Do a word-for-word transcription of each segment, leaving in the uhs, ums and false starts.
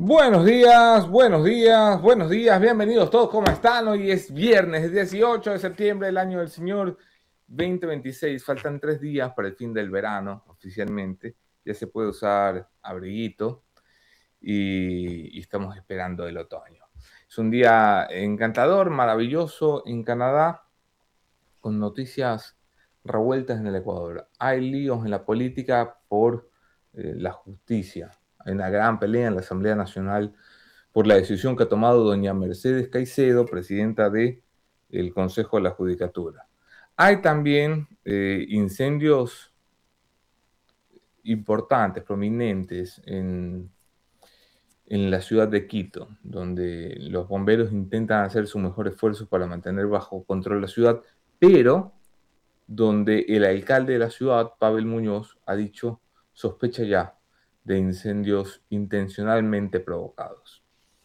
Buenos días, buenos días, buenos días, bienvenidos todos, ¿cómo están? Hoy es viernes dieciocho de septiembre del año del Señor veinte veintiséis, faltan tres días para el fin del verano oficialmente, ya se puede usar abriguito y, y estamos esperando el otoño. Es un día encantador, maravilloso en Canadá, con noticias revueltas en el Ecuador. Hay líos en la política por eh, la justicia. Hay una gran pelea en la Asamblea Nacional por la decisión que ha tomado doña Mercedes Caicedo, presidenta del Consejo de la Judicatura. Hay también eh, incendios importantes, prominentes en, en la ciudad de Quito, donde los bomberos intentan hacer su mejor esfuerzo para mantener bajo control la ciudad, pero donde el alcalde de la ciudad, Pavel Muñoz, ha dicho sospecha ya de incendios intencionalmente provocados.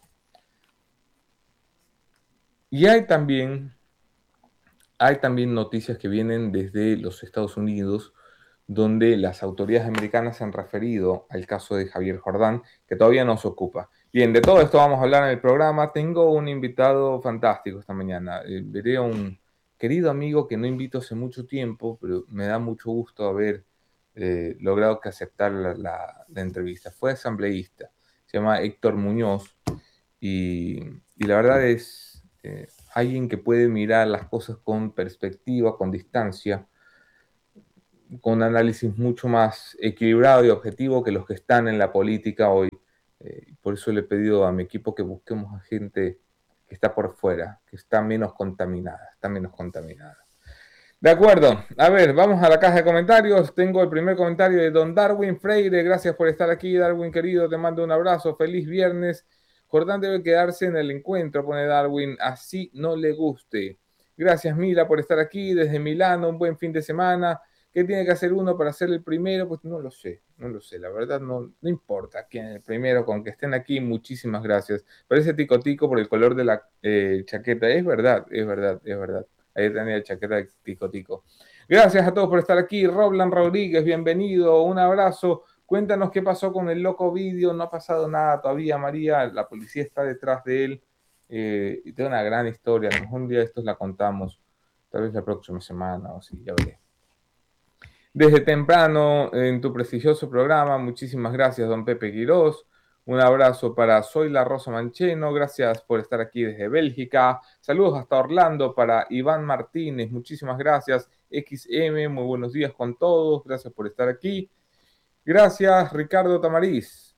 Y hay también, hay también noticias que vienen desde los Estados Unidos, donde las autoridades americanas se han referido al caso de Javier Jordán, que todavía nos ocupa. Bien, de todo esto vamos a hablar en el programa. Tengo un invitado fantástico esta mañana. Eh, veré a un querido amigo que no invito hace mucho tiempo, pero me da mucho gusto haber eh, logrado que aceptar la, la, la entrevista. Fue asambleísta, se llama Héctor Muñoz, y, y la verdad es eh, alguien que puede mirar las cosas con perspectiva, con distancia, con un análisis mucho más equilibrado y objetivo que los que están en la política hoy. Eh, por eso le he pedido a mi equipo que busquemos a gente que está por fuera, que está menos contaminada, está menos contaminada. De acuerdo, a ver, vamos a la caja de comentarios. Tengo el primer comentario de don Darwin Freire. Gracias por estar aquí, Darwin querido, te mando un abrazo, feliz viernes. Jordán debe quedarse en el encuentro, pone Darwin, así no le guste. Gracias, Mila, por estar aquí desde Milano, un buen fin de semana. ¿Qué tiene que hacer uno para ser el primero? Pues no lo sé, no lo sé, la verdad no, no importa quién es el primero, con que estén aquí, muchísimas gracias. Parece tico tico por el color de la eh, chaqueta, es verdad, es verdad, es verdad. Ahí tenía la chaqueta de tico tico. Gracias a todos por estar aquí. Roblan Rodríguez, bienvenido, un abrazo. Cuéntanos qué pasó con el loco vídeo, no ha pasado nada todavía, María, la policía está detrás de él. Eh, y tiene una gran historia, a lo mejor un día de estos la contamos, tal vez la próxima semana o así, ya veré. Desde temprano en tu prestigioso programa, muchísimas gracias, don Pepe Quirós. Un abrazo para Soy la Rosa Mancheno, gracias por estar aquí desde Bélgica. Saludos hasta Orlando para Iván Martínez, muchísimas gracias. X M, muy buenos días con todos, gracias por estar aquí. Gracias, Ricardo Tamariz.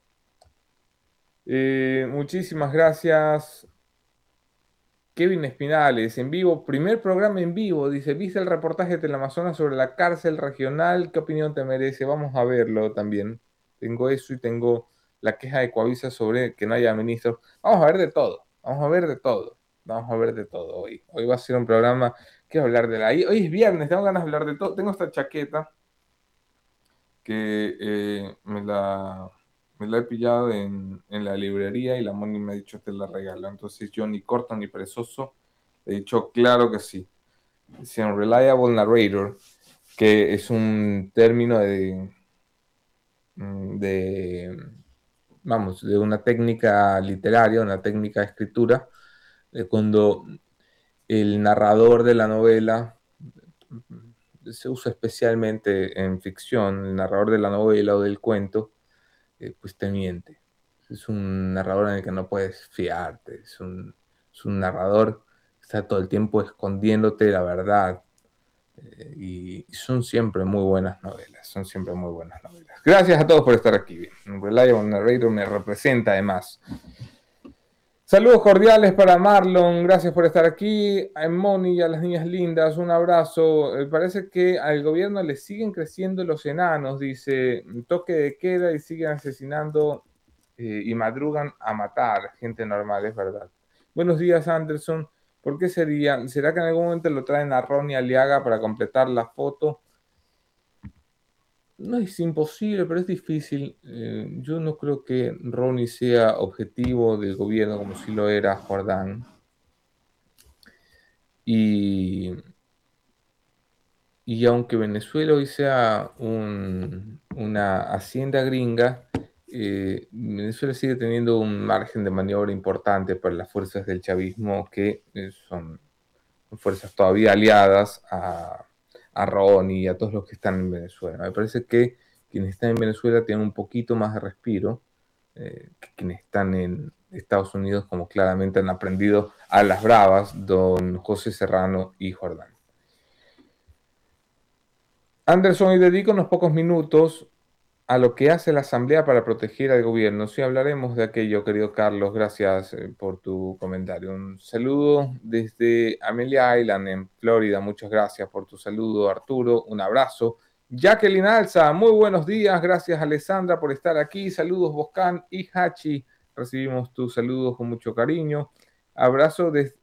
Eh, muchísimas gracias. Kevin Espinales, en vivo, primer programa en vivo, dice, ¿viste el reportaje de Teleamazonas sobre la cárcel regional? ¿Qué opinión te merece? Vamos a verlo también. Tengo eso y tengo la queja de Coavisa sobre que no haya ministros. Vamos a ver de todo, vamos a ver de todo, vamos a ver de todo hoy. Hoy va a ser un programa, quiero hablar de la... Hoy es viernes, tengo ganas de hablar de todo. Tengo esta chaqueta que eh, me la... Me la he pillado en, en la librería y la Moni me ha dicho te la regalo. Entonces yo ni corto ni perezoso he dicho claro que sí. Es un reliable narrator, que es un término de, de, vamos, de una técnica literaria, una técnica de escritura, de cuando el narrador de la novela se usa especialmente en ficción, el narrador de la novela o del cuento, eh, pues te miente. Es un narrador en el que no puedes fiarte, es un, es un narrador que está todo el tiempo escondiéndote la verdad. Eh, y, y son siempre muy buenas novelas, son siempre muy buenas novelas. Gracias a todos por estar aquí. Reliable Narrator me representa además. Saludos cordiales para Marlon, gracias por estar aquí. A Moni y a las niñas lindas, un abrazo. Eh, parece que al gobierno le siguen creciendo los enanos, dice, toque de queda y siguen asesinando eh, y madrugan a matar gente normal, es verdad. Buenos días, Anderson. ¿Por qué sería? ¿Será que en algún momento lo traen a Ronnie Aliaga para completar la foto? No es imposible, pero es difícil. Eh, yo no creo que Ronnie sea objetivo del gobierno como si lo era Jordán. Y, y aunque Venezuela hoy sea un, una hacienda gringa, eh, Venezuela sigue teniendo un margen de maniobra importante para las fuerzas del chavismo que eh, son fuerzas todavía aliadas a, a Ronnie y a todos los que están en Venezuela. Me parece que quienes están en Venezuela tienen un poquito más de respiro eh, que quienes están en Estados Unidos, como claramente han aprendido a las bravas don José Serrano y Jordán. Anderson, y dedico unos pocos minutos a lo que hace la Asamblea para proteger al gobierno. Sí, hablaremos de aquello, querido Carlos. Gracias eh, por tu comentario. Un saludo desde Amelia Island, en Florida. Muchas gracias por tu saludo, Arturo. Un abrazo. Jacqueline Alza, muy buenos días. Gracias, Alessandra, por estar aquí. Saludos, Boscan y Hachi. Recibimos tus saludos con mucho cariño. Abrazo desde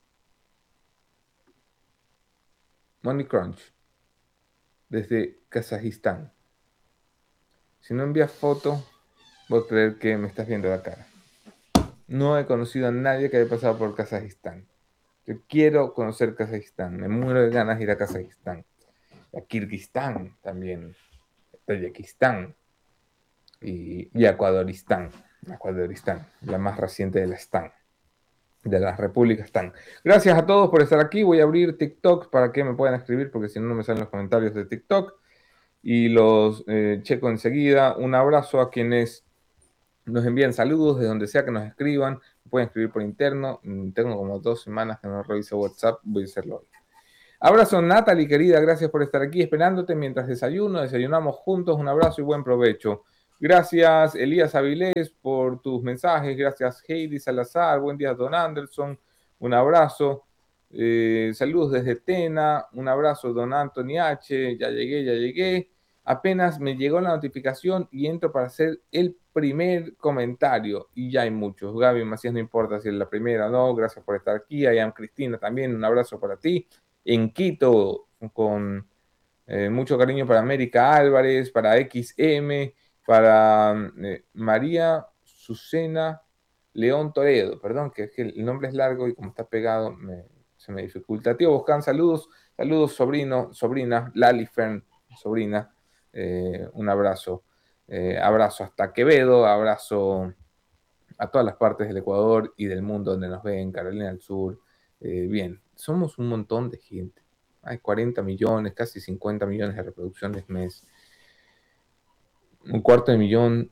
Money Crunch, desde Kazajistán. Si no envías foto, voy a creer que me estás viendo la cara. No he conocido a nadie que haya pasado por Kazajistán. Yo quiero conocer Kazajistán. Me muero de ganas de ir a Kazajistán. A Kirguistán también. A Tayikistán. Y, y a Ecuadoristán. Ecuadoristán, la más reciente de la Stán. De las repúblicas Stán. Gracias a todos por estar aquí. Voy a abrir TikTok para que me puedan escribir, porque si no, no me salen los comentarios de TikTok. Y los eh, checo enseguida. Un abrazo a quienes nos envían saludos de donde sea que nos escriban. Pueden escribir por interno. Tengo como dos semanas que no reviso WhatsApp. Voy a hacerlo hoy. Abrazo, Natalie, querida. Gracias por estar aquí esperándote mientras desayuno. Desayunamos juntos. Un abrazo y buen provecho. Gracias, Elías Avilés, por tus mensajes. Gracias, Heidi Salazar. Buen día, Don Anderson. Un abrazo. Eh, saludos desde Tena. Un abrazo, Don Anthony H. Ya llegué, ya llegué. Apenas me llegó la notificación y entro para hacer el primer comentario. Y ya hay muchos. Gaby Macías, no importa si es la primera o no. Gracias por estar aquí. I am Cristina también. Un abrazo para ti. En Quito, con eh, mucho cariño para América Álvarez, para X M, para eh, María Susana León Toledo. Perdón, que es que el nombre es largo y como está pegado me, se me dificulta. Tío Boscan, saludos. Saludos, sobrino, sobrina, Lali Fern, sobrina. Eh, un abrazo, eh, abrazo hasta Quevedo, abrazo a todas las partes del Ecuador y del mundo donde nos ven, Carolina del Sur. Eh, bien, somos un montón de gente. Hay cuarenta millones, casi cincuenta millones de reproducciones mes. Un cuarto de millón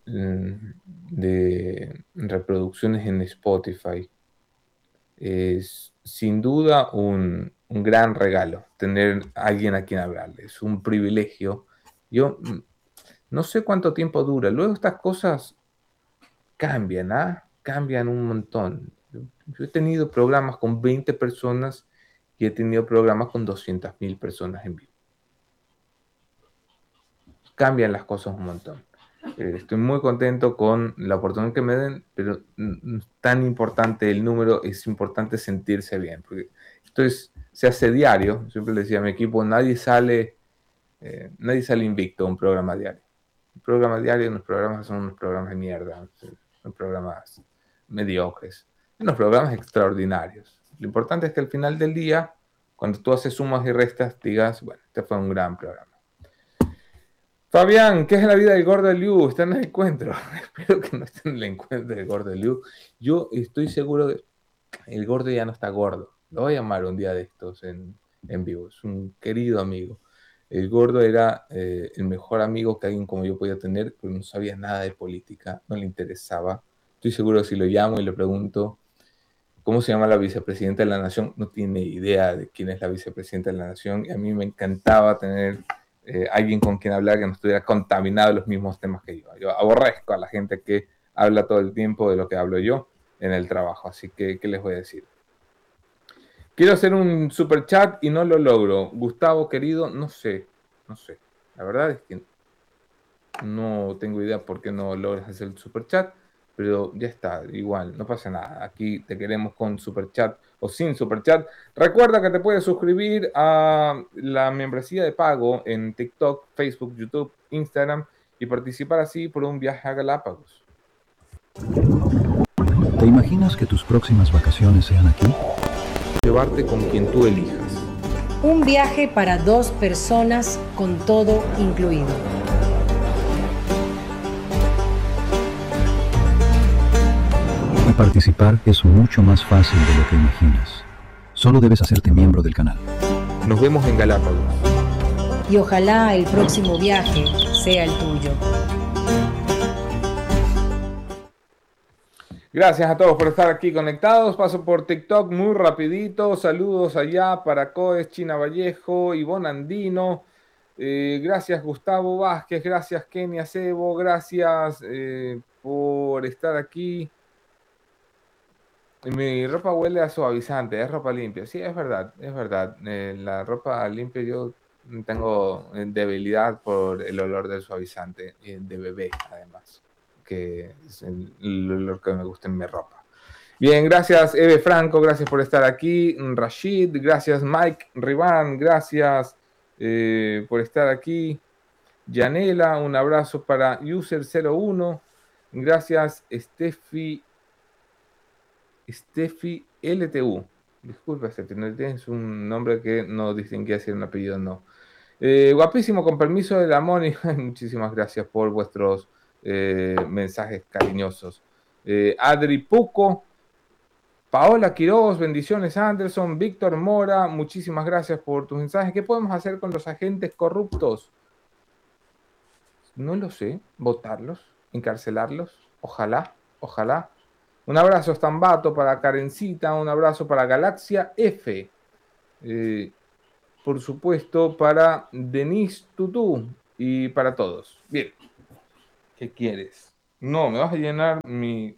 de reproducciones en Spotify. Es sin duda un, un gran regalo tener a alguien a quien hablarle. Es un privilegio. Yo no sé cuánto tiempo dura. Luego estas cosas cambian, ¿ah? Cambian un montón. Yo he tenido programas con veinte personas y he tenido programas con doscientas mil personas en vivo. Cambian las cosas un montón. Eh, estoy muy contento con la oportunidad que me den, pero no es tan importante el número, es importante sentirse bien. Porque esto es, se hace diario. Siempre le decía a mi equipo, nadie sale... Eh, nadie sale invicto a un programa diario. Un programa diario, unos programas son unos programas de mierda, son programas mediocres, unos programas extraordinarios. Lo importante es que al final del día, cuando tú haces sumas y restas, digas, bueno, este fue un gran programa. Fabián, ¿qué es la vida del gordo de Liu? Está en el encuentro. Espero que no esté en el encuentro del gordo de Liu. Yo estoy seguro que el gordo ya no está gordo. Lo voy a llamar un día de estos en, en vivo. Es un querido amigo. El gordo era eh, el mejor amigo que alguien como yo podía tener, pero no sabía nada de política, no le interesaba. Estoy seguro que si lo llamo y le pregunto cómo se llama la vicepresidenta de la Nación, no tiene idea de quién es la vicepresidenta de la Nación. Y a mí me encantaba tener eh, alguien con quien hablar que no estuviera contaminado de los mismos temas que yo. Yo aborrezco a la gente que habla todo el tiempo de lo que hablo yo en el trabajo. Así que, ¿qué les voy a decir? Quiero hacer un super chat y no lo logro. Gustavo, querido, no sé, no sé. La verdad es que no tengo idea por qué no logras hacer el super chat, pero ya está, igual, no pasa nada. Aquí te queremos con super chat o sin super chat. Recuerda que te puedes suscribir a la membresía de pago en TikTok, Facebook, YouTube, Instagram y participar así por un viaje a Galápagos. ¿Te imaginas que tus próximas vacaciones sean aquí? Llevarte con quien tú elijas. Un viaje para dos personas con todo incluido. Participar es mucho más fácil de lo que imaginas. Solo debes hacerte miembro del canal. Nos vemos en Galápagos. Y ojalá el próximo viaje sea el tuyo. Gracias a todos por estar aquí conectados. Paso por TikTok muy rapidito. Saludos allá para Coes, China Vallejo, Ivonne Andino. Eh, gracias Gustavo Vázquez, gracias Kenia Sebo, gracias eh, por estar aquí. Mi ropa huele a suavizante, es ropa limpia. Sí, es verdad, es verdad. Eh, la ropa limpia, yo tengo debilidad por el olor del suavizante, eh, de bebé además, que es el, el olor que me gusta en mi ropa. Bien, gracias Eve Franco, gracias por estar aquí. Rashid, gracias Mike Ribán, gracias eh, por estar aquí. Yanela, un abrazo para User cero uno. Gracias Steffi. Steffi L T U. Disculpa, Steffi, no tienes un nombre que no distinguía si era un apellido o no. Eh, guapísimo, con permiso de la Moni. Muchísimas gracias por vuestros eh, mensajes cariñosos. Eh, Adri Puco, Paola Quiroz, bendiciones Anderson, Víctor Mora, muchísimas gracias por tus mensajes. ¿Qué podemos hacer con los agentes corruptos? No lo sé. ¿Votarlos? ¿Encarcelarlos? Ojalá, ojalá. Un abrazo Stambato para Karencita, un abrazo para Galaxia F. Eh, por supuesto para Denise Tutú y para todos. Bien. ¿Qué quieres? No, me vas a llenar mi...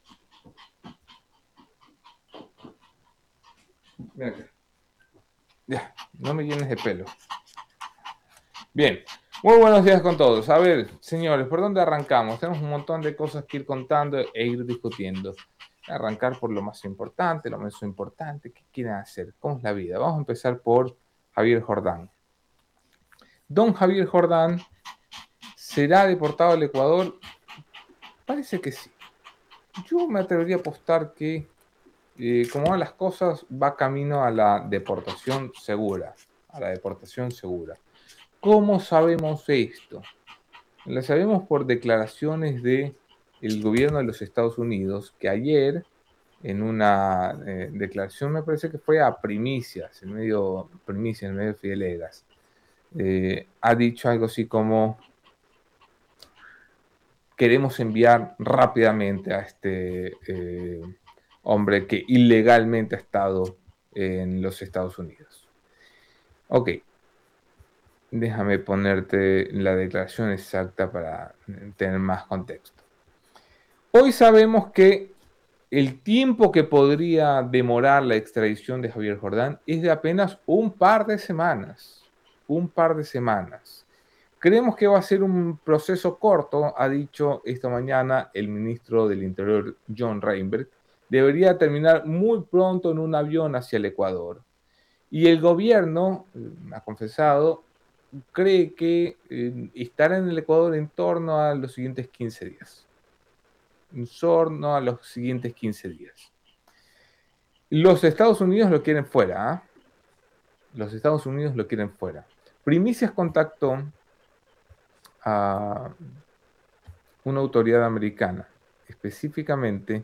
Mira acá. Ya, no me llenes de pelo. Bien. Muy buenos días con todos. A ver, señores, ¿por dónde arrancamos? Tenemos un montón de cosas que ir contando e ir discutiendo. Arrancar por lo más importante, lo menos importante. ¿Qué quieren hacer? ¿Cómo es la vida? Vamos a empezar por Javier Jordán. Don Javier Jordán, ¿será deportado al Ecuador? Parece que sí. Yo me atrevería a apostar que, eh, como van las cosas, va camino a la deportación segura. A la deportación segura. ¿Cómo sabemos esto? Lo sabemos por declaraciones del gobierno de los Estados Unidos, que ayer, en una eh, declaración, me parece que fue a Primicias, en medio, Primicias, en medio de Fidelegas, eh, ha dicho algo así como: queremos enviar rápidamente a este eh, hombre que ilegalmente ha estado en los Estados Unidos. Ok. Déjame ponerte la declaración exacta para tener más contexto. Hoy sabemos que el tiempo que podría demorar la extradición de Javier Jordán es de apenas un par de semanas. Un par de semanas. Creemos que va a ser un proceso corto, ha dicho esta mañana el ministro del Interior, John Reinberg. Debería terminar muy pronto en un avión hacia el Ecuador. Y el gobierno, ha confesado, cree que eh, estará en el Ecuador en torno a los siguientes quince días. En torno a los siguientes quince días. Los Estados Unidos lo quieren fuera. ¿eh? Los Estados Unidos lo quieren fuera. Primicias contactó a una autoridad americana, específicamente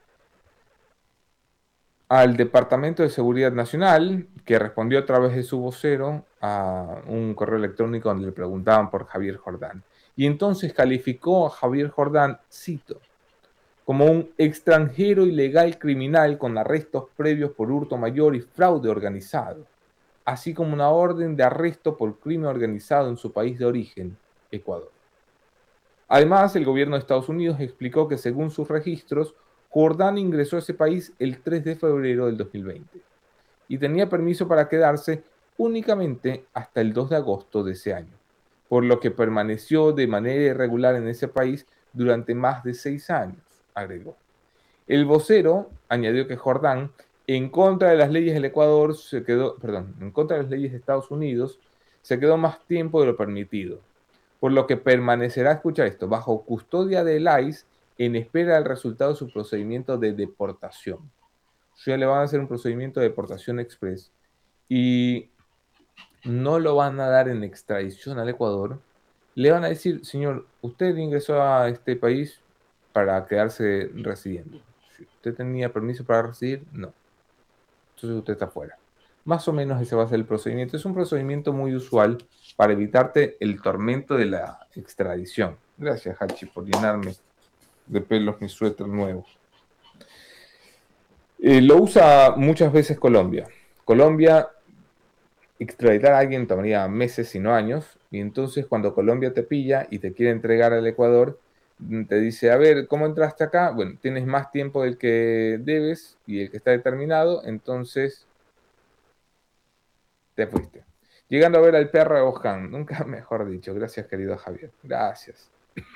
al Departamento de Seguridad Nacional, que respondió a través de su vocero a un correo electrónico donde le preguntaban por Javier Jordán. Y entonces calificó a Javier Jordán, cito, como un extranjero ilegal criminal con arrestos previos por hurto mayor y fraude organizado, así como una orden de arresto por crimen organizado en su país de origen, Ecuador. Además, el gobierno de Estados Unidos explicó que según sus registros, Jordán ingresó a ese país el tres de febrero del dos mil veinte y tenía permiso para quedarse únicamente hasta el dos de agosto de ese año, por lo que permaneció de manera irregular en ese país durante más de seis años, agregó. El vocero añadió que Jordán, en contra de las leyes del Ecuador, se quedó, perdón, en contra de las leyes de Estados Unidos, se quedó más tiempo de lo permitido, por lo que permanecerá, escucha esto, bajo custodia del I C E en espera del resultado de su procedimiento de deportación. O sea, le van a hacer un procedimiento de deportación express y no lo van a dar en extradición al Ecuador. Le van a decir, señor, usted ingresó a este país para quedarse residiendo. Si usted tenía permiso para residir, no. Entonces usted está fuera. Más o menos ese va a ser el procedimiento. Es un procedimiento muy usual para evitarte el tormento de la extradición. Gracias, Hachi, por llenarme de pelos mi suéter nuevo. Eh, lo usa muchas veces Colombia. Colombia, extraditar a alguien tomaría meses, si no años, y entonces cuando Colombia te pilla y te quiere entregar al Ecuador, te dice, a ver, ¿cómo entraste acá? Bueno, tienes más tiempo del que debes y el que está determinado, entonces te fuiste. Llegando a ver al perro de Oján, nunca mejor dicho. Gracias, querido Javier. Gracias.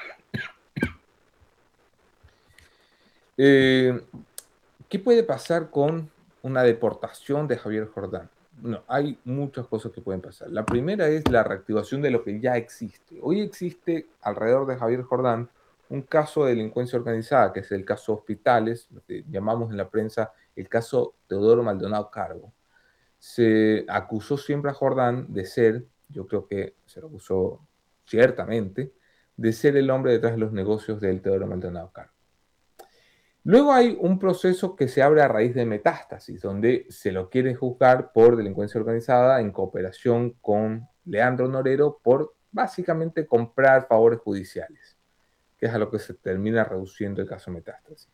Eh, ¿Qué puede pasar con una deportación de Javier Jordán? No, hay muchas cosas que pueden pasar. La primera es la reactivación de lo que ya existe. Hoy existe alrededor de Javier Jordán un caso de delincuencia organizada, que es el caso Hospitales, lo que llamamos en la prensa el caso Teodoro Maldonado Carbo. Se acusó siempre a Jordán de ser, yo creo que se lo acusó ciertamente, de ser el hombre detrás de los negocios del Teodoro Maldonado Carbo. Luego hay un proceso que se abre a raíz de metástasis, donde se lo quiere juzgar por delincuencia organizada en cooperación con Leandro Norero por básicamente comprar favores judiciales, que es a lo que se termina reduciendo el caso metástasis.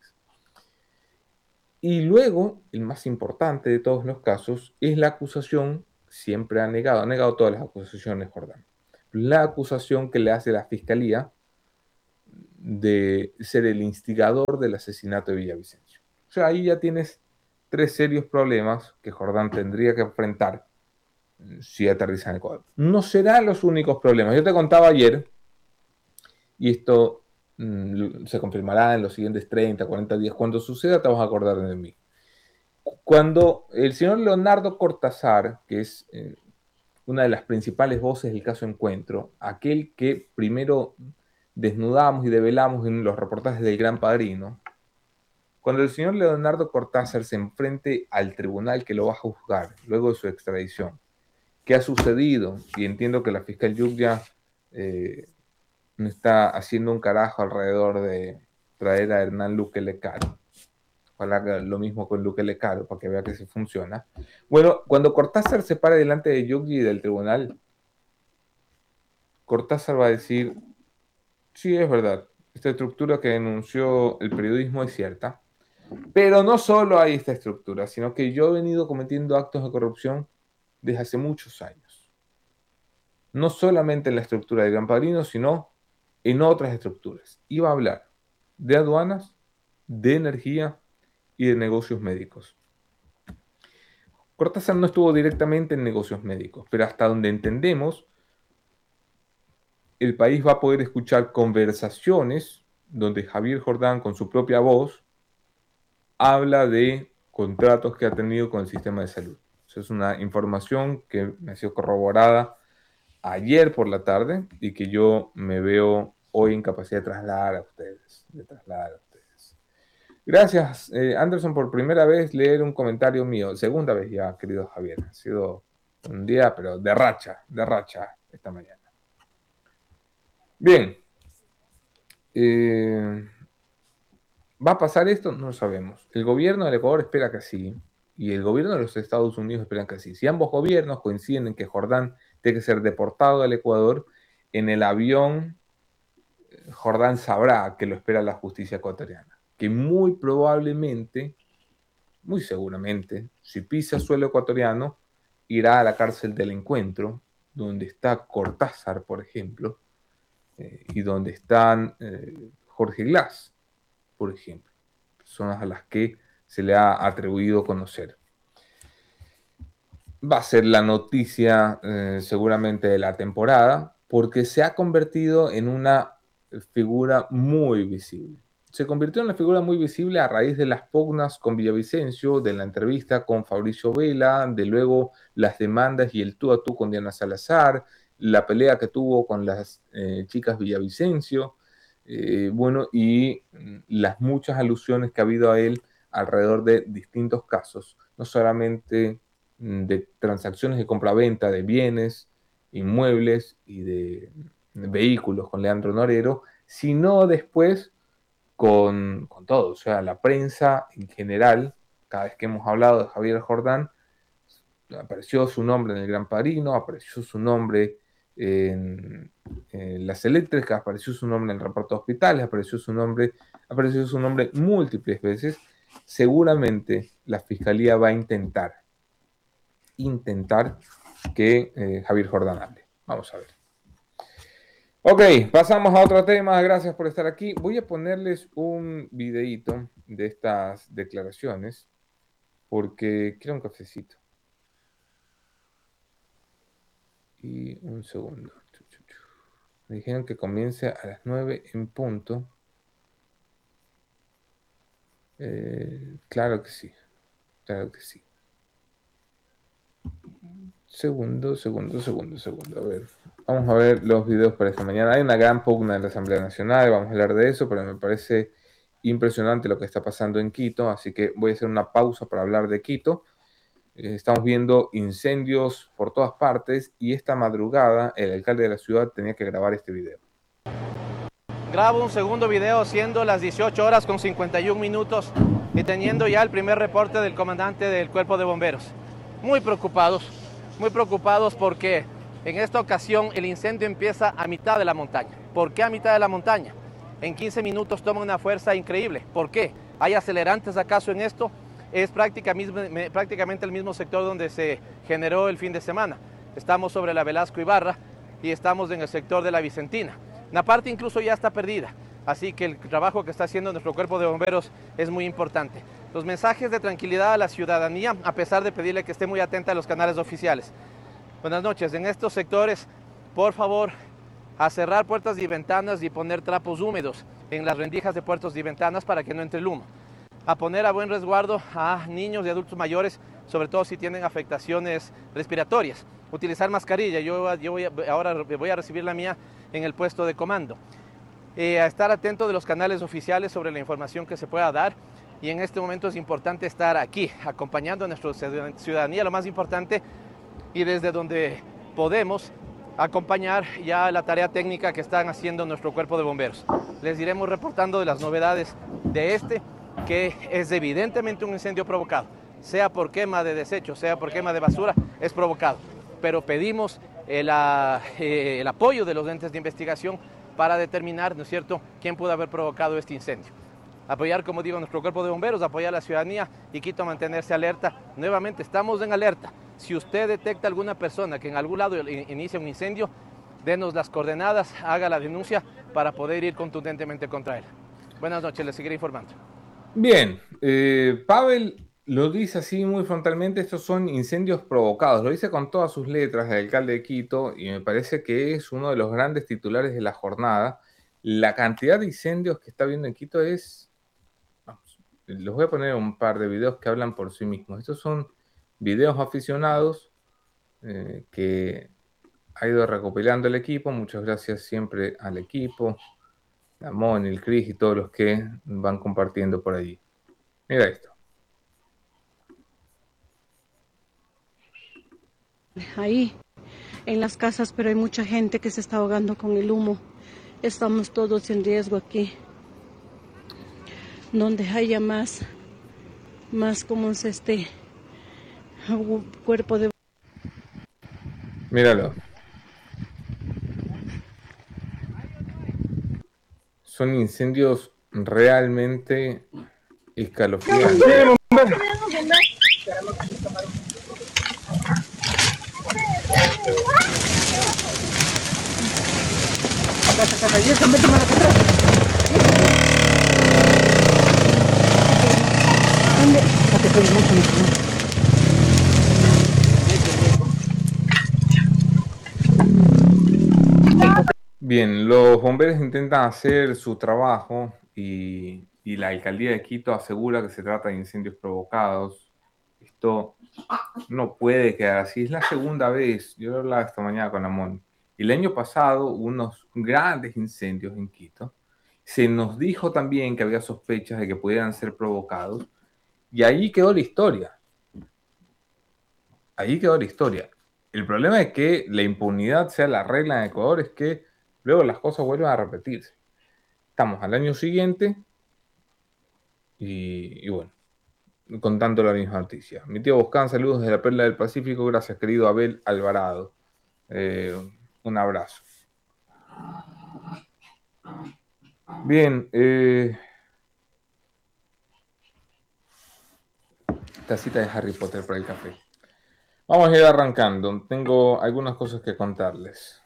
Y luego, el más importante de todos los casos, es la acusación, siempre ha negado, ha negado todas las acusaciones Jordán, la acusación que le hace la Fiscalía de ser el instigador del asesinato de Villavicencio. O sea, ahí ya tienes tres serios problemas que Jordán tendría que enfrentar si aterriza en Ecuador. No serán los únicos problemas. Yo te contaba ayer, y esto mmm, se confirmará en los siguientes treinta, cuarenta días. Cuando suceda, te vas a acordar de mí. Cuando el señor Leonardo Cortázar, que es eh, una de las principales voces del caso Encuentro, aquel que primero desnudamos y develamos en los reportajes del Gran Padrino, cuando el señor Leonardo Cortázar se enfrente al tribunal que lo va a juzgar luego de su extradición, ¿qué ha sucedido? Y entiendo que la fiscal Yucya eh, está haciendo un carajo alrededor de traer a Hernán Luque Lecaro. Ojalá haga lo mismo con Luque Lecaro para que vea que se funciona. Bueno, cuando Cortázar se pare delante de Yucya y del tribunal, Cortázar va a decir: sí, es verdad, esta estructura que denunció el periodismo es cierta, pero no solo hay esta estructura, sino que yo he venido cometiendo actos de corrupción desde hace muchos años. No solamente en la estructura de Gran Padrino, sino en otras estructuras. Iba a hablar de aduanas, de energía y de negocios médicos. Cortázar no estuvo directamente en negocios médicos, pero hasta donde entendemos, el país va a poder escuchar conversaciones donde Javier Jordán, con su propia voz, habla de contratos que ha tenido con el sistema de salud. Esa es una información que me ha sido corroborada ayer por la tarde y que yo me veo hoy en capacidad de trasladar a ustedes. De trasladar a ustedes. Gracias, eh, Anderson, por primera vez leer un comentario mío. Segunda vez ya, querido Javier. Ha sido un día, pero de racha, de racha esta mañana. Bien. Eh, ¿Va a pasar esto? No lo sabemos. El gobierno del Ecuador espera que sí, y el gobierno de los Estados Unidos espera que sí. Si ambos gobiernos coinciden en que Jordán tiene que ser deportado del Ecuador, en el avión Jordán sabrá que lo espera la justicia ecuatoriana, que muy probablemente, muy seguramente, si pisa suelo ecuatoriano, irá a la cárcel del Encuentro, donde está Cortázar, por ejemplo, eh, y donde están eh, Jorge Glass, por ejemplo, personas a las que se le ha atribuido conocer. Va a ser la noticia eh, seguramente de la temporada, porque se ha convertido en una figura muy visible. Se convirtió en una figura muy visible a raíz de las pugnas con Villavicencio, de la entrevista con Fabricio Vela, de luego las demandas y el tú a tú con Diana Salazar, la pelea que tuvo con las eh, chicas Villavicencio, Eh, bueno, y las muchas alusiones que ha habido a él alrededor de distintos casos, no solamente de transacciones de compraventa de bienes, inmuebles y de vehículos con Leandro Norero, sino después con, con todo. O sea, la prensa en general, cada vez que hemos hablado de Javier Jordán, apareció su nombre en el Gran Padrino, apareció su nombre en, en las eléctricas, apareció su nombre en el reparto de hospitales, apareció su nombre, apareció su nombre múltiples veces. Seguramente la fiscalía va a intentar, intentar que eh, Javier Jordán hable. Vamos a ver. Ok, pasamos a otro tema. Gracias por estar aquí. Voy a ponerles un videíto de estas declaraciones porque quiero un cafecito. Y un segundo. Me dijeron que comience a las nueve en punto. Eh, claro que sí. Claro que sí. Segundo, segundo, segundo, segundo. A ver. Vamos a ver los videos para esta mañana. Hay una gran pugna en la Asamblea Nacional. Vamos a hablar de eso, pero me parece impresionante lo que está pasando en Quito. Así que voy a hacer una pausa para hablar de Quito. Estamos viendo incendios por todas partes y esta madrugada el alcalde de la ciudad tenía que grabar este video. Grabo un segundo video siendo las dieciocho horas con cincuenta y un minutos y teniendo ya el primer reporte del comandante del Cuerpo de Bomberos. Muy preocupados, muy preocupados porque en esta ocasión el incendio empieza a mitad de la montaña. ¿Por qué a mitad de la montaña? En quince minutos toma una fuerza increíble. ¿Por qué? ¿Hay acelerantes acaso en esto? Es prácticamente el mismo sector donde se generó el fin de semana. Estamos sobre la Velasco Ibarra y estamos en el sector de la Vicentina. Una parte incluso ya está perdida, así que el trabajo que está haciendo nuestro cuerpo de bomberos es muy importante. Los mensajes de tranquilidad a la ciudadanía, a pesar de pedirle que esté muy atenta a los canales oficiales. Buenas noches, en estos sectores, por favor, a cerrar puertas y ventanas y poner trapos húmedos en las rendijas de puertas y ventanas para que no entre el humo. A poner a buen resguardo a niños y adultos mayores, sobre todo si tienen afectaciones respiratorias. Utilizar mascarilla, yo, yo voy a, ahora voy a recibir la mía en el puesto de comando. Eh, a estar atento de los canales oficiales sobre la información que se pueda dar y en este momento es importante estar aquí, acompañando a nuestra ciudadanía, lo más importante, y desde donde podemos acompañar ya la tarea técnica que están haciendo nuestro cuerpo de bomberos. Les iremos reportando de las novedades de este, que es evidentemente un incendio provocado, sea por quema de desechos, sea por quema de basura, es provocado. Pero pedimos el, eh, el apoyo de los entes de investigación para determinar, ¿no es cierto?, quién pudo haber provocado este incendio. Apoyar, como digo, nuestro cuerpo de bomberos, apoyar a la ciudadanía y Quito a mantenerse alerta. Nuevamente, estamos en alerta. Si usted detecta alguna persona que en algún lado inicia un incendio, denos las coordenadas, haga la denuncia para poder ir contundentemente contra él. Buenas noches, les seguiré informando. Bien, eh, Pavel lo dice así muy frontalmente, estos son incendios provocados, lo dice con todas sus letras el alcalde de Quito y me parece que es uno de los grandes titulares de la jornada. La cantidad de incendios que está habiendo en Quito es, vamos, les voy a poner un par de videos que hablan por sí mismos. Estos son videos aficionados eh, que ha ido recopilando el equipo, muchas gracias siempre al equipo, a Mon, el Cris y todos los que van compartiendo por allí. Mira esto. Ahí, en las casas, pero hay mucha gente que se está ahogando con el humo. Estamos todos en riesgo aquí. Donde haya más, más como es este cuerpo de... Míralo. Son incendios realmente escalofriantes. Bien, los bomberos intentan hacer su trabajo y, y la alcaldía de Quito asegura que se trata de incendios provocados. Esto no puede quedar así. Es la segunda vez, yo lo hablaba esta mañana con Amón. El año pasado hubo unos grandes incendios en Quito. Se nos dijo también que había sospechas de que pudieran ser provocados. Y ahí quedó la historia. Ahí quedó la historia. El problema es que la impunidad sea la regla en Ecuador, es que luego las cosas vuelven a repetirse. Estamos al año siguiente Y, y bueno, contando la misma noticia. Mi tío Boscán, saludos desde la Perla del Pacífico. Gracias, querido Abel Alvarado. Eh, un abrazo. Bien, eh, tacita de Harry Potter para el café. Vamos a ir arrancando. Tengo algunas cosas que contarles.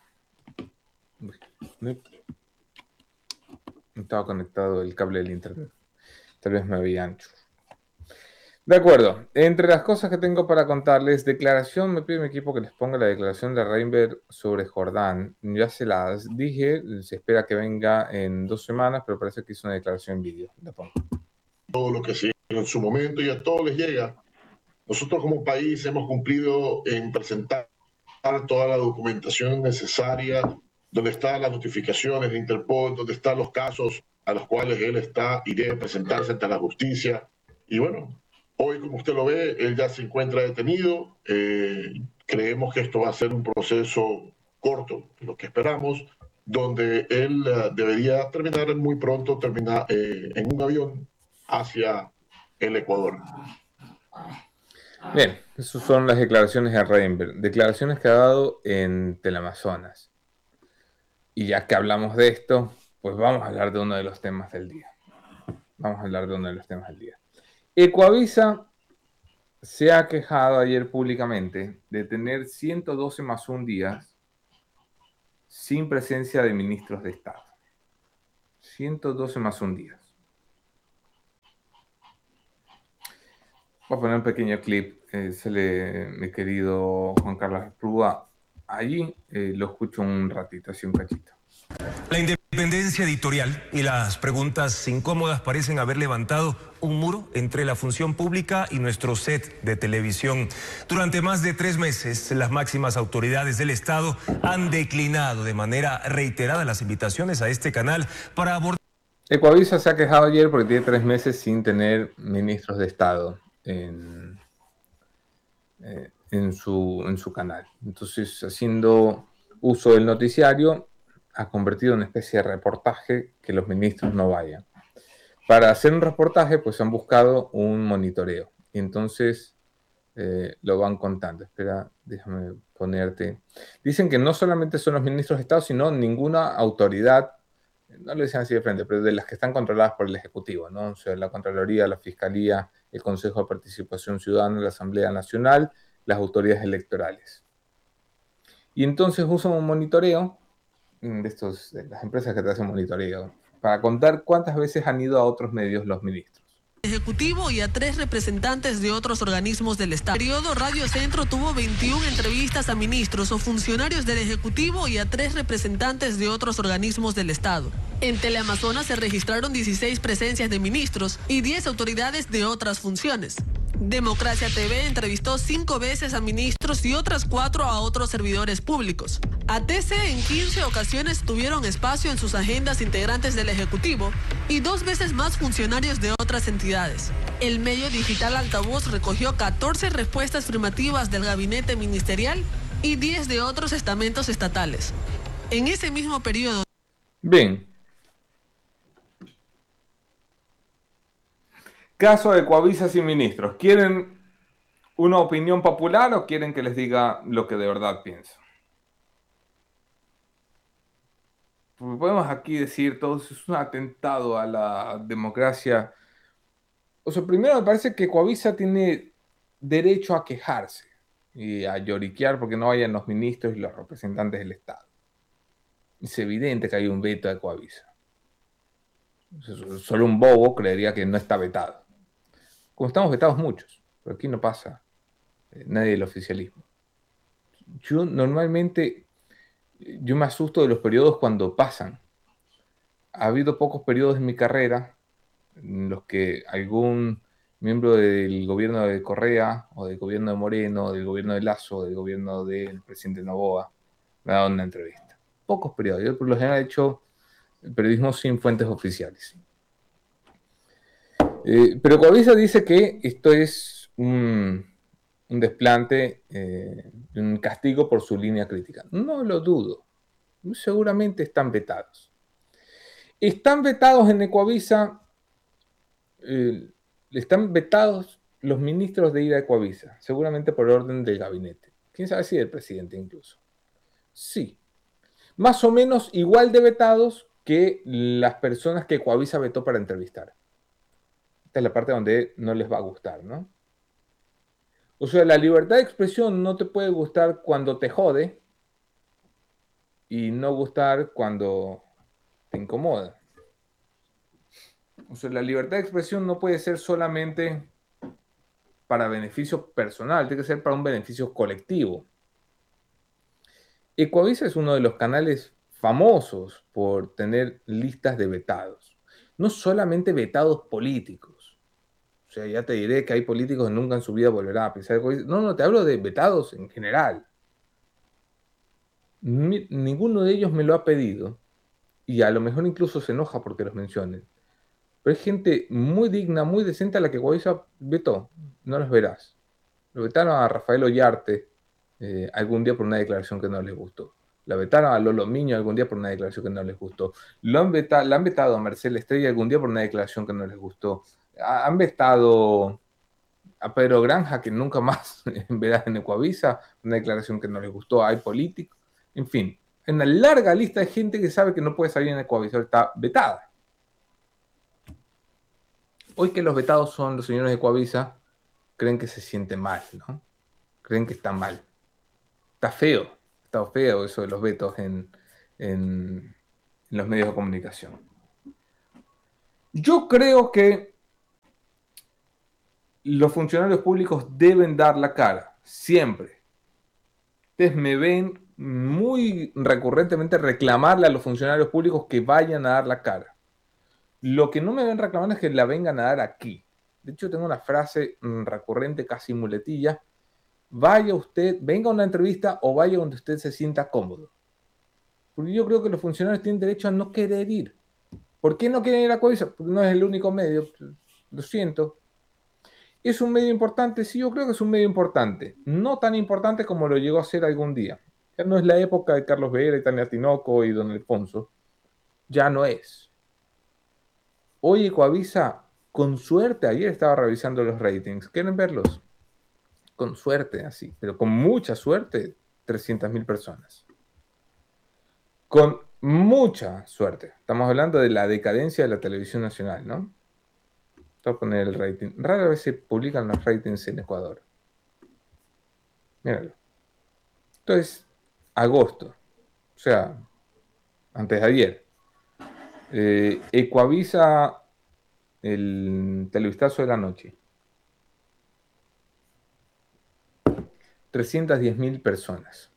Estaba conectado el cable del internet. Tal vez me había ancho. De acuerdo. Entre las cosas que tengo para contarles, declaración, me pide mi equipo que les ponga la declaración de Reinberg sobre Jordán. Ya se las dije, se espera que venga en dos semanas, pero parece que hizo una declaración en vídeo. La pongo. Todo lo que se en su momento y a todos les llega. Nosotros como país hemos cumplido en presentar toda la documentación necesaria, donde están las notificaciones de Interpol, donde están los casos a los cuales él está y debe presentarse ante la justicia. Y bueno, hoy, como usted lo ve, él ya se encuentra detenido. Eh, creemos que esto va a ser un proceso corto, lo que esperamos, donde él uh, debería terminar muy pronto, terminar eh, en un avión hacia el Ecuador. Bien, esas son las declaraciones de Reinberg. Declaraciones que ha dado en Teleamazonas. Y ya que hablamos de esto, pues vamos a hablar de uno de los temas del día. Vamos a hablar de uno de los temas del día. Ecuavisa se ha quejado ayer públicamente de tener ciento doce más un días sin presencia de ministros de Estado. ciento doce más un días. Voy a poner un pequeño clip. Eh, se le, mi querido Juan Carlos Esprúa, allí eh, lo escucho un ratito, así un cachito. La independencia editorial y las preguntas incómodas parecen haber levantado un muro entre la función pública y nuestro set de televisión. Durante más de tres meses, las máximas autoridades del Estado han declinado de manera reiterada las invitaciones a este canal para abordar... Ecuavisa se ha quejado ayer porque tiene tres meses sin tener ministros de Estado en, eh, en, su, en su canal. Entonces, haciendo uso del noticiario, ha convertido en una especie de reportaje que los ministros no vayan. Para hacer un reportaje, pues han buscado un monitoreo. Y entonces eh, lo van contando. Espera, déjame ponerte. Dicen que no solamente son los ministros de Estado, sino ninguna autoridad, no lo dicen así de frente, pero de las que están controladas por el Ejecutivo, ¿no? O sea, la Contraloría, la Fiscalía, el Consejo de Participación Ciudadana, la Asamblea Nacional, las autoridades electorales. Y entonces usan un monitoreo de, estos, de las empresas que te hacen monitoreo para contar cuántas veces han ido a otros medios los ministros. Ejecutivo y a tres representantes de otros organismos del Estado. El periodo Radio Centro tuvo veintiuna entrevistas a ministros o funcionarios del Ejecutivo y a tres representantes de otros organismos del Estado. En Teleamazonas se registraron dieciséis presencias de ministros y diez autoridades de otras funciones. Democracia T V entrevistó cinco veces a ministros y otras cuatro a otros servidores públicos. A T C en quince ocasiones tuvieron espacio en sus agendas integrantes del Ejecutivo y dos veces más funcionarios de otras entidades. El medio digital Altavoz recogió catorce respuestas afirmativas del gabinete ministerial y diez de otros estamentos estatales. En ese mismo periodo... Bien. Caso de Ecuavisa sin ministros. ¿Quieren una opinión popular o quieren que les diga lo que de verdad pienso? Porque podemos aquí decir todo eso es un atentado a la democracia. O sea, primero me parece que Ecuavisa tiene derecho a quejarse y a lloriquear porque no vayan los ministros y los representantes del Estado. Es evidente que hay un veto a Ecuavisa. Solo un bobo creería que no está vetado. Como estamos vetados muchos, pero aquí no pasa eh, nadie del oficialismo. Yo normalmente, yo me asusto de los periodos cuando pasan. Ha habido pocos periodos en mi carrera en los que algún miembro del gobierno de Correa, o del gobierno de Moreno, o del gobierno de Lasso, o del gobierno del presidente Noboa, me ha dado una entrevista. Pocos periodos. Yo por lo general he hecho periodismo sin fuentes oficiales. Eh, pero Ecuavisa dice que esto es un, un desplante, eh, un castigo por su línea crítica. No lo dudo. Seguramente están vetados. Están vetados en Ecuavisa eh, están vetados los ministros de ir a Ecuavisa, seguramente por orden del gabinete. ¿Quién sabe si del presidente incluso? Sí. Más o menos igual de vetados que las personas que Ecuavisa vetó para entrevistar. Esta es la parte donde no les va a gustar, ¿no? O sea, la libertad de expresión no te puede gustar cuando te jode y no gustar cuando te incomoda. O sea, la libertad de expresión no puede ser solamente para beneficio personal, tiene que ser para un beneficio colectivo. Ecuavisa es uno de los canales famosos por tener listas de vetados. No solamente vetados políticos. O sea, ya te diré que hay políticos que nunca en su vida volverán a pisar Ecuavisa. No, no, te hablo de vetados en general. Mi, ninguno de ellos me lo ha pedido. Y a lo mejor incluso se enoja porque los mencionen. Pero hay gente muy digna, muy decente a la que Ecuavisa vetó. No los verás. Lo vetaron a Rafael Ollarte eh, algún día por una declaración que no les gustó. La vetaron a Lolo Miño algún día por una declaración que no les gustó. Lo han vetado, la han vetado a Marcela Estrella algún día por una declaración que no les gustó. Han vetado a Pedro Granja, que nunca más verás en Ecuavisa, una declaración que no les gustó. Hay políticos. En fin, hay una larga lista de gente que sabe que no puede salir en Ecuavisa, está vetada. Hoy que los vetados son los señores de Ecuavisa, creen que se siente mal, ¿no? Creen que está mal. Está feo, está feo eso de los vetos en, en, en los medios de comunicación. Yo creo que los funcionarios públicos deben dar la cara, siempre. Ustedes me ven muy recurrentemente reclamarle a los funcionarios públicos que vayan a dar la cara. Lo que no me ven reclamando es que la vengan a dar aquí. De hecho, tengo una frase recurrente, casi muletilla. Vaya usted, venga a una entrevista o vaya donde usted se sienta cómodo. Porque yo creo que los funcionarios tienen derecho a no querer ir. ¿Por qué no quieren ir a Ecuavisa? Porque no es el único medio. Lo siento. ¿Es un medio importante? Sí, yo creo que es un medio importante. No tan importante como lo llegó a ser algún día. Ya no es la época de Carlos Vera y Tania Tinoco y Don Alfonso. Ya no es. Hoy Ecuavisa, con suerte, ayer estaba revisando los ratings. ¿Quieren verlos? Con suerte, así, pero con mucha suerte, trescientas mil personas. Con mucha suerte. Estamos hablando de la decadencia de la televisión nacional, ¿no? Voy a poner el rating. Rara vez se publican los ratings en Ecuador. Míralo. Esto es agosto. O sea, antes de ayer. Eh, Ecuavisa, el televistazo de la noche. trescientas diez mil personas.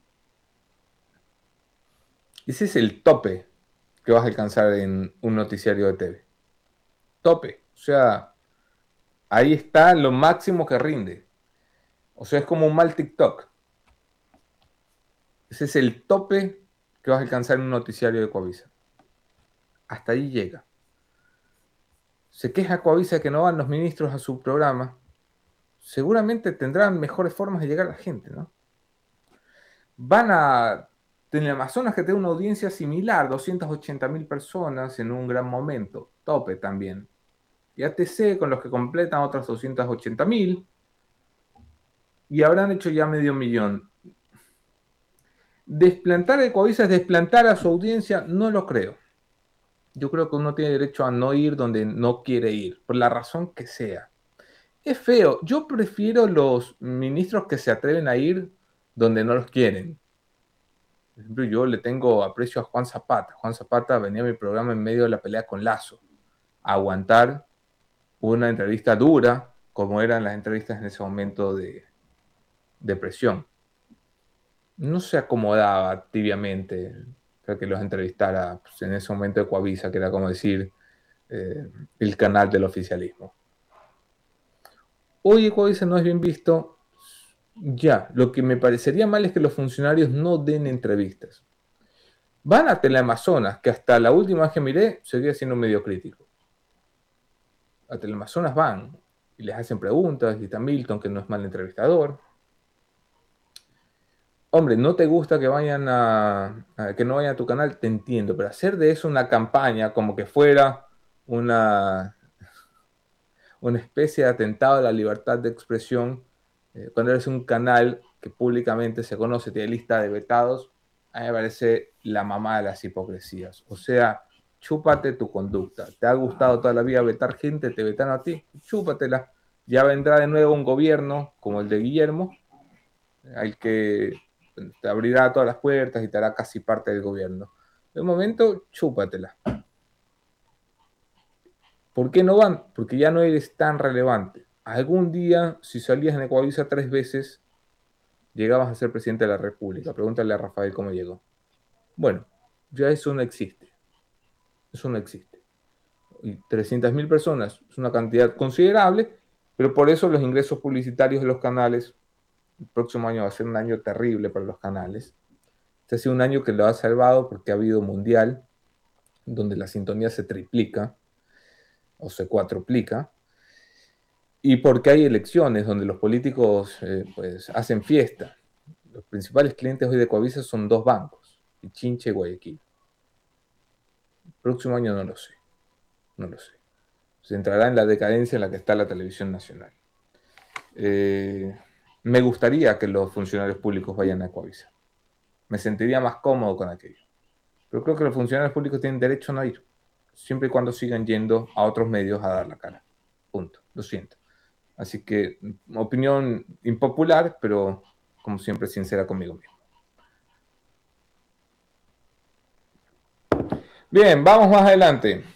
Ese es el tope que vas a alcanzar en un noticiario de T V. Tope. O sea, ahí está lo máximo que rinde. O sea, es como un mal TikTok. Ese es el tope que vas a alcanzar en un noticiario de Ecuavisa. Hasta ahí llega. Se queja Ecuavisa que no van los ministros a su programa. Seguramente tendrán mejores formas de llegar a la gente, ¿no? Van a Teleamazonas, que tiene una audiencia similar, doscientas ochenta mil personas en un gran momento, tope también. Y A T C, con los que completan otras doscientas ochenta mil, y habrán hecho ya medio millón. Desplantar a Ecuavisa es desplantar a su audiencia, no lo creo. Yo creo que uno tiene derecho a no ir donde no quiere ir, por la razón que sea. Es feo. Yo prefiero los ministros que se atreven a ir donde no los quieren. Por ejemplo, yo le tengo aprecio a Juan Zapata. Juan Zapata venía a mi programa en medio de la pelea con Lazo, a aguantar una entrevista dura, como eran las entrevistas en ese momento de, de presión. No se acomodaba tibiamente para que los entrevistara pues, en ese momento de Ecuavisa, que era como decir eh, el canal del oficialismo. Hoy Ecuavisa no es bien visto. Ya, lo que me parecería mal es que los funcionarios no den entrevistas. Van a Teleamazonas, que hasta la última vez que miré seguía siendo medio crítico. A Teleamazonas van y les hacen preguntas, y está Milton, que no es mal entrevistador. Hombre, no te gusta que vayan a, a que no vayan a tu canal, te entiendo, pero hacer de eso una campaña como que fuera una una especie de atentado a la libertad de expresión. Eh, cuando eres un canal que públicamente se conoce, tiene lista de vetados, a mí me parece la mamá de las hipocresías. O sea, chúpate tu conducta. ¿Te ha gustado toda la vida vetar gente? ¿Te vetan a ti? Chúpatela. Ya vendrá de nuevo un gobierno como el de Guillermo, al que te abrirá todas las puertas y te hará casi parte del gobierno. De momento, chúpatela. ¿Por qué no van? Porque ya no eres tan relevante. Algún día, si salías en Ecuavisa tres veces, llegabas a ser presidente de la República. Pregúntale a Rafael cómo llegó. Bueno, ya eso no existe. Eso no existe. Y trescientas mil personas es una cantidad considerable, pero por eso los ingresos publicitarios de los canales, el próximo año va a ser un año terrible para los canales. Este ha sido un año que lo ha salvado porque ha habido mundial, donde la sintonía se triplica o se cuatruplica, y porque hay elecciones donde los políticos eh, pues, hacen fiesta. Los principales clientes hoy de Ecuavisa son dos bancos, Pichincha y Guayaquil. El próximo año no lo sé, no lo sé. Se entrará en la decadencia en la que está la televisión nacional. Eh, me gustaría que los funcionarios públicos vayan a Ecuavisa. Me sentiría más cómodo con aquello. Pero creo que los funcionarios públicos tienen derecho a no ir, siempre y cuando sigan yendo a otros medios a dar la cara. Punto. Lo siento. Así que, opinión impopular, pero como siempre sincera conmigo mismo. Bien, vamos más adelante.